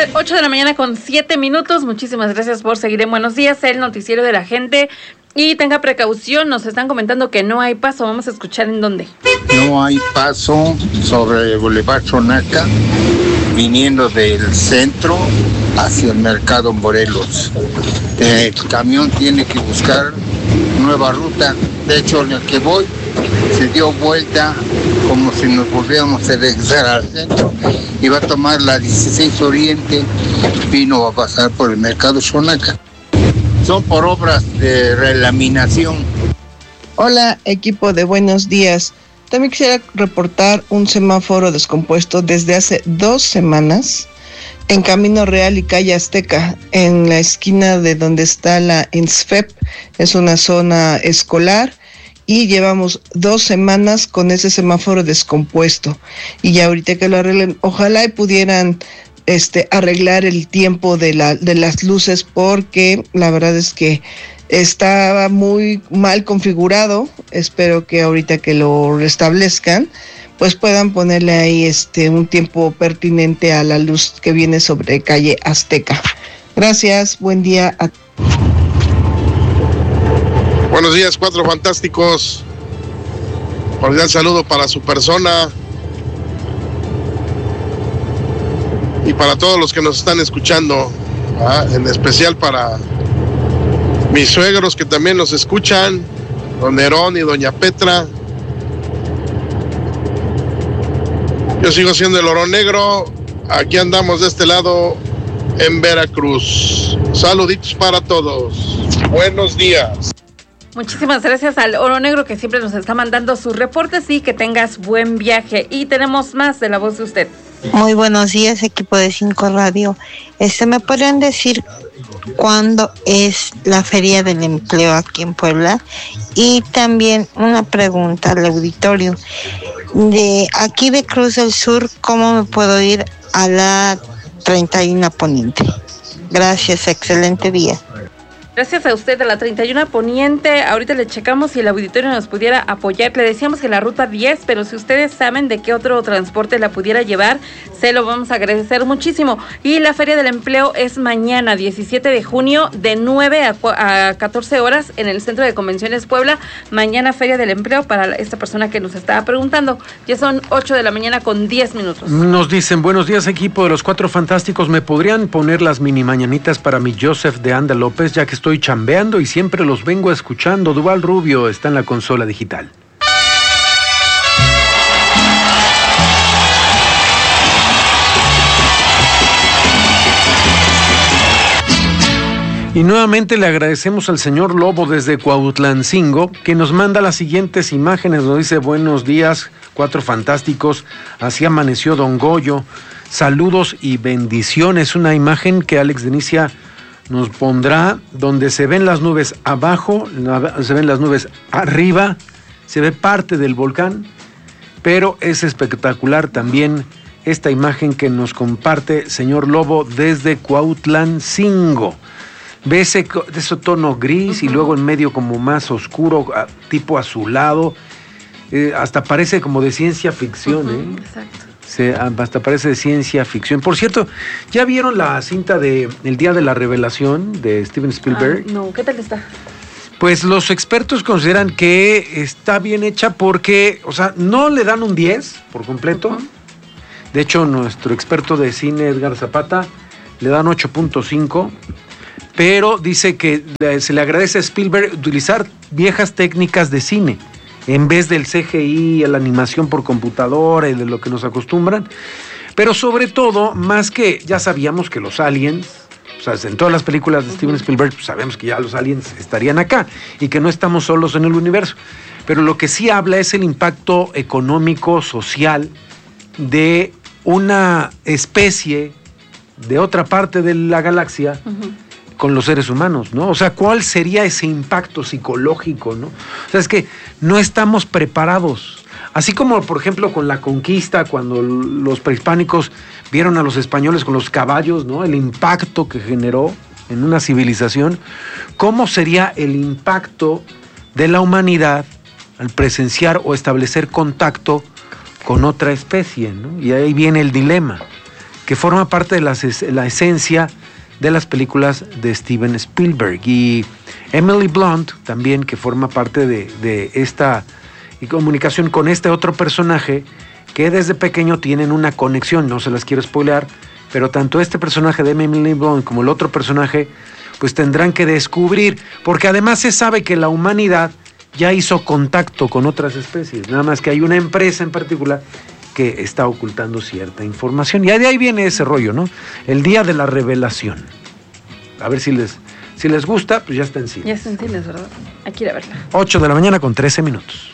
8 de la mañana con 7 minutos. Muchísimas gracias por seguir en Buenos Días, el noticiero de la gente. Y tenga precaución, nos están comentando que no hay paso. Vamos a escuchar en dónde. No hay paso sobre el Boulevard Sonaca, viniendo del centro hacia el mercado Morelos. El camión tiene que buscar nueva ruta. De hecho, en el que voy se dio vuelta como si nos volviéramos a regresar al centro. Iba a tomar la 16 Oriente, vino a pasar por el mercado Sonaca. Son por obras de relaminación. Hola, equipo de Buenos Días. También quisiera reportar un semáforo descompuesto desde hace 2 semanas en Camino Real y Calle Azteca, en la esquina de donde está la INSFEP. Es una zona escolar y llevamos 2 semanas con ese semáforo descompuesto. Y ya ahorita que lo arreglen, ojalá y pudieran arreglar el tiempo de las luces, porque la verdad es que estaba muy mal configurado. Espero que ahorita que lo restablezcan, pues puedan ponerle ahí un tiempo pertinente a la luz que viene sobre calle Azteca. Gracias, buen día a Buenos días, Cuatro Fantásticos. Cordial saludo para su persona y para todos los que nos están escuchando, en especial para mis suegros que también nos escuchan, don Nerón y doña Petra. Yo sigo siendo el Oro Negro, aquí andamos de este lado en Veracruz. Saluditos para todos, buenos días. Muchísimas gracias al Oro Negro que siempre nos está mandando sus reportes y que tengas buen viaje. Y tenemos más de la voz de usted. Muy buenos días, equipo de 5 Radio. ¿Me podrían decir cuándo es la Feria del Empleo aquí en Puebla? Y también una pregunta al auditorio. De aquí de Cruz del Sur, ¿cómo me puedo ir a la 31 Poniente? Gracias, excelente día. Gracias a usted, a la 31 Poniente. Ahorita le checamos si el auditorio nos pudiera apoyar. Le decíamos que la ruta 10, pero si ustedes saben de qué otro transporte la pudiera llevar, se lo vamos a agradecer muchísimo. Y la Feria del Empleo es mañana, 17 de junio, de 9 a 14 horas en el Centro de Convenciones Puebla. Mañana Feria del Empleo para esta persona que nos estaba preguntando. Ya son 8 de la mañana con 10 minutos. Nos dicen, buenos días, equipo de los Cuatro Fantásticos. ¿Me podrían poner las mini mañanitas para mi Joseph de Anda López, ya que estoy chambeando y siempre los vengo escuchando? Duval Rubio está en la consola digital. Y nuevamente le agradecemos al señor Lobo desde Cuautlancingo, que nos manda las siguientes imágenes. Nos dice, buenos días, Cuatro Fantásticos, así amaneció Don Goyo. Saludos y bendiciones. Una imagen que Alex Denicia nos pondrá donde se ven las nubes abajo, se ven las nubes arriba, se ve parte del volcán, pero es espectacular también esta imagen que nos comparte señor Lobo desde Cuautlancingo. Ve ese tono gris y luego en medio como más oscuro, tipo azulado, hasta parece como de ciencia ficción. Exacto. Hasta parece de ciencia ficción. Por cierto, ¿ya vieron la cinta de El Día de la Revelación de Steven Spielberg? No, ¿qué tal está? Pues los expertos consideran que está bien hecha porque, no le dan un 10 por completo. Uh-huh. De hecho, nuestro experto de cine, Edgar Zapata, le dan 8.5, pero dice que se le agradece a Spielberg utilizar viejas técnicas de cine en vez del CGI, la animación por computadora y de lo que nos acostumbran. Pero sobre todo, más que ya sabíamos que los aliens, en todas las películas de Steven Spielberg, pues sabemos que ya los aliens estarían acá y que no estamos solos en el universo. Pero lo que sí habla es el impacto económico, social de una especie de otra parte de la galaxia, con los seres humanos, ¿no? ¿Cuál sería ese impacto psicológico, ¿no? Es que no estamos preparados. Así como, por ejemplo, con la conquista, cuando los prehispánicos vieron a los españoles con los caballos, ¿no? El impacto que generó en una civilización. ¿Cómo sería el impacto de la humanidad al presenciar o establecer contacto con otra especie, ¿no? Y ahí viene el dilema. que forma parte de la esencia de las películas de Steven Spielberg. Y Emily Blunt también, que forma parte de esta comunicación con este otro personaje que desde pequeño tienen una conexión, no se las quiero spoilear, pero tanto este personaje de Emily Blunt como el otro personaje pues tendrán que descubrir, porque además se sabe que la humanidad ya hizo contacto con otras especies, nada más que hay una empresa en particular que está ocultando cierta información. Y de ahí viene ese rollo, ¿no? El día de la revelación. A ver si les gusta, pues ya está en cine. Ya está en cine, ¿verdad? Hay que ir a verla. 8 de la mañana con 13 minutos.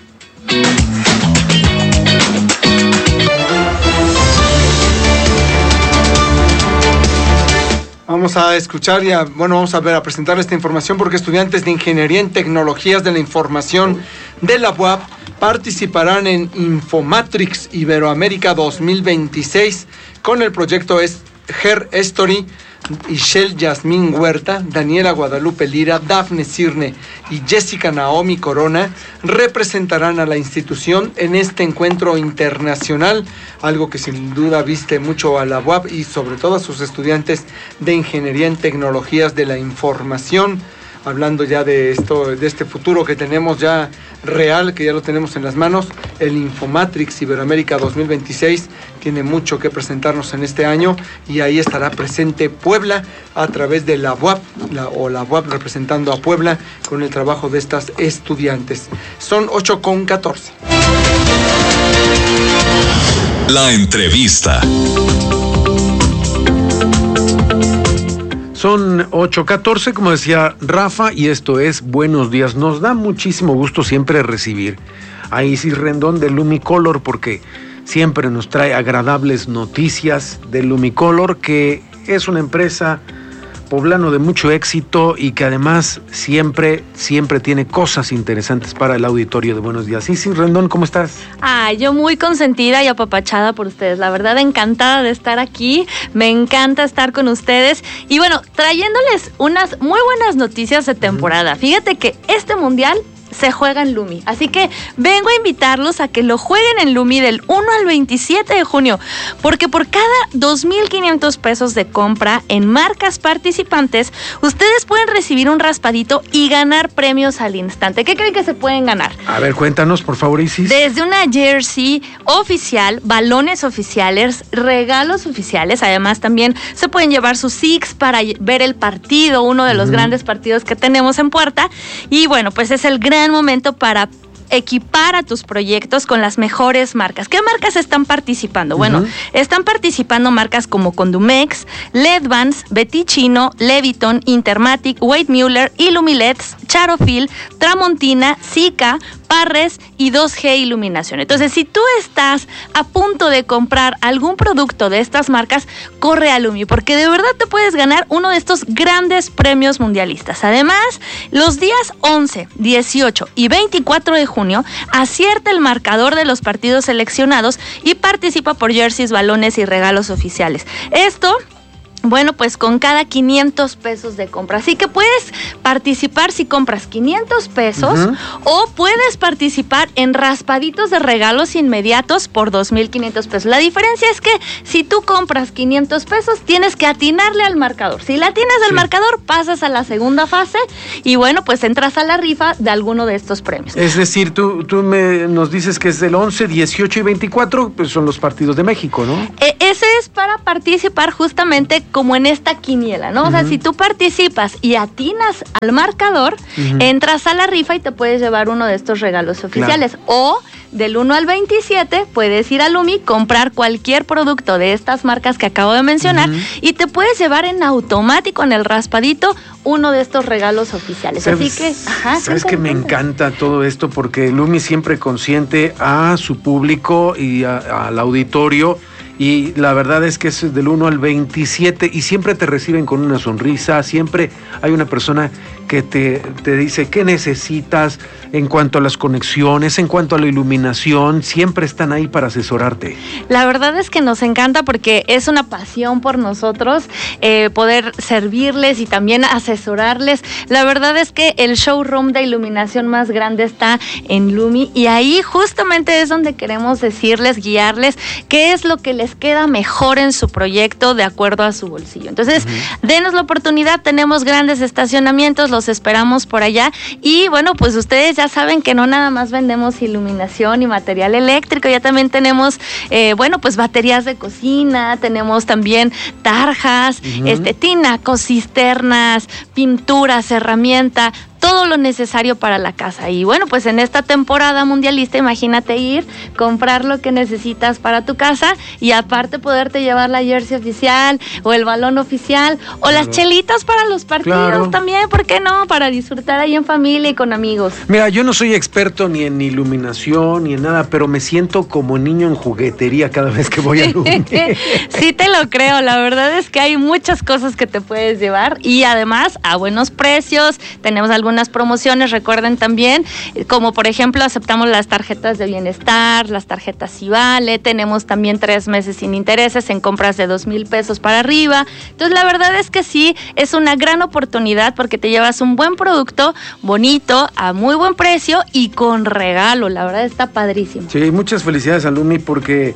Vamos a escuchar y vamos a presentar esta información porque estudiantes de Ingeniería en Tecnologías de la Información de la UAP participarán en Infomatrix Iberoamérica 2026 con el proyecto Her Story. Ishel Yasmín Huerta, Daniela Guadalupe Lira, Dafne Cirne y Jessica Naomi Corona representarán a la institución en este encuentro internacional, algo que sin duda viste mucho a la UAP y sobre todo a sus estudiantes de Ingeniería en Tecnologías de la Información. Hablando ya de esto, de este futuro que tenemos ya real, que ya lo tenemos en las manos, el Infomatrix Iberoamérica 2026 tiene mucho que presentarnos en este año y ahí estará presente Puebla a través de la UAP, la UAP representando a Puebla con el trabajo de estas estudiantes. Son 8:14. La entrevista. Son 8:14, como decía Rafa, y esto es Buenos Días. Nos da muchísimo gusto siempre recibir a Isis Rendón de Lumicolor, porque siempre nos trae agradables noticias de Lumicolor, que es una empresa poblano de mucho éxito y que además siempre tiene cosas interesantes para el auditorio de Buenos Días. Isis Rendón, ¿cómo estás? Yo muy consentida y apapachada por ustedes, la verdad encantada de estar aquí, me encanta estar con ustedes y bueno, trayéndoles unas muy buenas noticias de temporada. Fíjate que este mundial se juega en Lumi, así que vengo a invitarlos a que lo jueguen en Lumi del 1 al 27 de junio, porque por cada 2,500 pesos de compra en marcas participantes, ustedes pueden recibir un raspadito y ganar premios al instante. ¿Qué creen que se pueden ganar? A ver, cuéntanos, por favor, Isis. Desde una jersey oficial, balones oficiales, regalos oficiales, además también se pueden llevar sus Six para ver el partido, uno de los grandes partidos que tenemos en puerta, y bueno, pues es el gran momento para equipar a tus proyectos con las mejores marcas. ¿Qué marcas están participando? Bueno, están participando marcas como Condumex, Ledvans, Betty Chino, Leviton, Intermatic, Wade Mueller, Illumileds, Charofil, Tramontina, Sika, Parres y 2G Iluminación. Entonces, si tú estás a punto de comprar algún producto de estas marcas, corre a Lumi, porque de verdad te puedes ganar uno de estos grandes premios mundialistas. Además, los días 11, 18 y 24 de junio, acierta el marcador de los partidos seleccionados y participa por jerseys, balones y regalos oficiales. Esto, bueno, pues con cada 500 pesos de compra. Así que puedes participar si compras 500 pesos o puedes participar en raspaditos de regalos inmediatos por 2,500 pesos. La diferencia es que si tú compras 500 pesos, tienes que atinarle al marcador. Si le atinas al marcador, pasas a la segunda fase y bueno, pues entras a la rifa de alguno de estos premios. Es decir, tú nos dices que es el 11, 18 y 24, pues son los partidos de México, ¿no? Ese es para participar justamente como en esta quiniela, ¿no? O sea, si tú participas y atinas al marcador, entras a la rifa y te puedes llevar uno de estos regalos oficiales. Claro. O del 1 al 27 puedes ir a Lumi, comprar cualquier producto de estas marcas que acabo de mencionar y te puedes llevar en automático en el raspadito uno de estos regalos oficiales. Así que, sabes que me encanta todo esto porque Lumi siempre consiente a su público y al auditorio. Y la verdad es que es del 1 al 27 y siempre te reciben con una sonrisa, siempre hay una persona que te dice qué necesitas en cuanto a las conexiones, en cuanto a la iluminación, siempre están ahí para asesorarte. La verdad es que nos encanta porque es una pasión por nosotros poder servirles y también asesorarles. La verdad es que el showroom de iluminación más grande está en Lumi y ahí justamente es donde queremos decirles, guiarles qué es lo que les queda mejor en su proyecto de acuerdo a su bolsillo. Entonces, denos la oportunidad, tenemos grandes estacionamientos, los esperamos por allá y bueno, pues ustedes ya saben que no nada más vendemos iluminación y material eléctrico, ya también tenemos, pues baterías de cocina, tenemos también tarjas, tinacos, cisternas, pinturas, herramienta, todo lo necesario para la casa. Y bueno, pues en esta temporada mundialista, imagínate ir, comprar lo que necesitas para tu casa y aparte poderte llevar la jersey oficial o el balón oficial o las chelitas para los partidos también, ¿por qué no? Para disfrutar ahí en familia y con amigos. Mira, yo no soy experto ni en iluminación ni en nada, pero me siento como niño en juguetería cada vez que voy a Lumi. Sí te lo creo, la verdad es que hay muchas cosas que te puedes llevar y además a buenos precios, tenemos algunas promociones, recuerden también, como por ejemplo aceptamos las tarjetas de bienestar, las tarjetas Civale, tenemos también 3 meses sin intereses en compras de 2,000 pesos para arriba. Entonces la verdad es que sí, es una gran oportunidad porque te llevas un buen producto, bonito, a muy buen precio y con regalo, la verdad está padrísimo. Sí, muchas felicidades a Lumi porque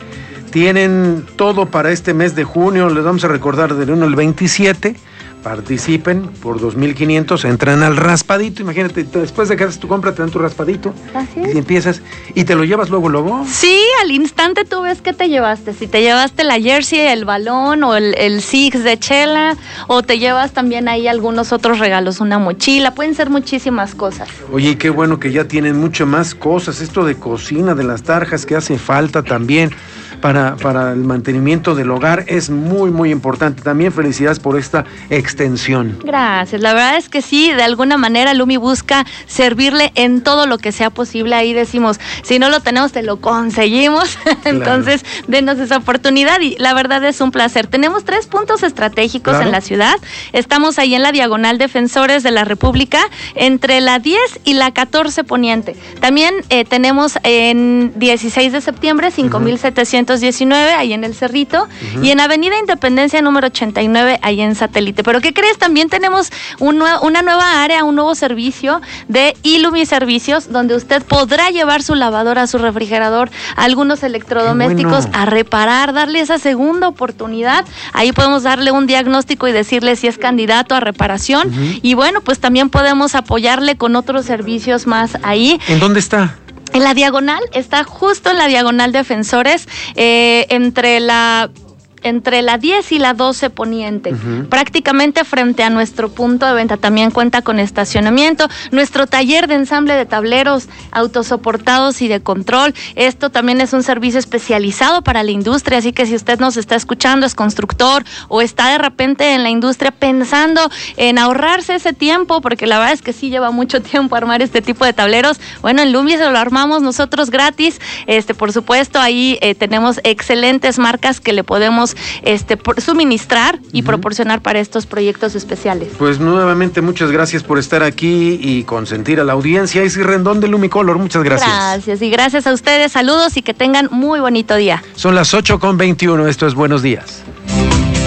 tienen todo para este mes de junio, les vamos a recordar del 1 al 27, participen por 2,500, entran al raspadito, imagínate, después de que haces tu compra te dan tu raspadito. Así es. Y empiezas, y te lo llevas luego. Sí, al instante tú ves qué te llevaste, si te llevaste la jersey, el balón o el Six de chela, o te llevas también ahí algunos otros regalos, una mochila, pueden ser muchísimas cosas. Oye, qué bueno que ya tienen mucho más cosas, esto de cocina, de las tarjas que hace falta también. Para el mantenimiento del hogar es muy, muy importante. También felicidades por esta extensión. Gracias, la verdad es que sí, de alguna manera Lumi busca servirle en todo lo que sea posible. Ahí decimos, si no lo tenemos, te lo conseguimos. Entonces, denos esa oportunidad y la verdad es un placer. Tenemos 3 puntos estratégicos en la ciudad. Estamos ahí en la diagonal Defensores de la República, entre la 10 y la 14 Poniente. También tenemos en 16 de septiembre, 5,719, ahí en el Cerrito, y en Avenida Independencia número 89, ahí en Satélite. Pero ¿qué crees? También tenemos una nueva área, un nuevo servicio de Ilumi Servicios, donde usted podrá llevar su lavadora, su refrigerador, algunos electrodomésticos a reparar, darle esa segunda oportunidad. Ahí podemos darle un diagnóstico y decirle si es candidato a reparación. Y bueno, pues también podemos apoyarle con otros servicios más ahí. ¿En dónde está? En la diagonal, está justo en la diagonal Defensores, entre la 10 y la 12 Poniente, prácticamente frente a nuestro punto de venta. También cuenta con estacionamiento, nuestro taller de ensamble de tableros autosoportados y de control. Esto también es un servicio especializado para la industria, así que si usted nos está escuchando, es constructor o está de repente en la industria pensando en ahorrarse ese tiempo, porque la verdad es que sí lleva mucho tiempo armar este tipo de tableros, bueno, en Lumi se lo armamos nosotros gratis. Por supuesto, ahí tenemos excelentes marcas que le podemos suministrar y proporcionar para estos proyectos especiales. Pues nuevamente muchas gracias por estar aquí y consentir a la audiencia. Isy Rendón de Lumicolor, muchas gracias. Gracias y gracias a ustedes, saludos y que tengan muy bonito día. Son las 8:21, esto es Buenos Días.